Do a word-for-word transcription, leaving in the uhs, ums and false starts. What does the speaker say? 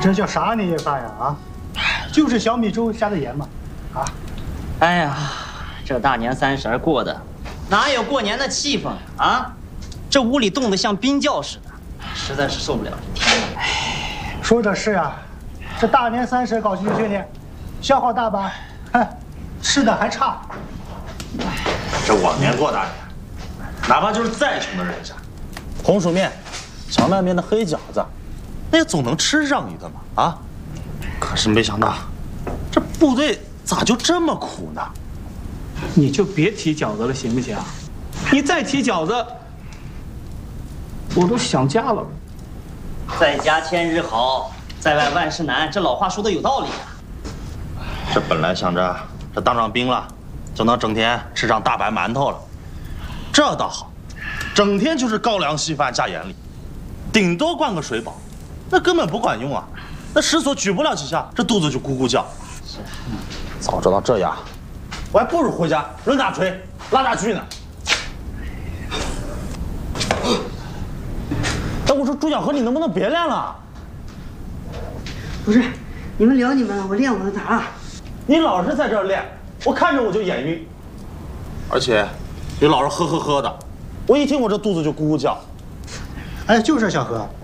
这叫啥年夜饭呀？啊，就是小米粥加的盐嘛。啊， 哎呀，这大年三十过的，哪有过年的气氛啊？这屋里冻得像冰窖似的，实在是受不了。天哪！哎， 说的是啊，这大年三十搞军事训练，消耗大吧？哼，吃的还差。 这往年过大年，哪怕就是再穷的人家，红薯面、荞麦面的黑饺子，那也总能吃上一顿嘛啊！可是没想到，这部队咋就这么苦呢？ 你就别提饺子了，行不行？你再提饺子，我都想家了。 在家千日好，在外万事难，这老话说的有道理啊。 这本来想着这当上兵了，就能整天吃上大白馒头了，这倒好，整天就是高粱稀饭加盐粒，顶多灌个水饱，那根本不管用啊！那石锁举不了几下，这肚子就咕咕叫。早知道这样，我还不如回家抡大锤拉大锯呢。哎，我说朱小河，你能不能别练了？ 不是，你们聊你们，我练我的咋了？ 你老是在这儿练，我看着我就眼晕，而且你老是呵呵呵的，我一听我这肚子就咕咕叫。 哎，就是小何，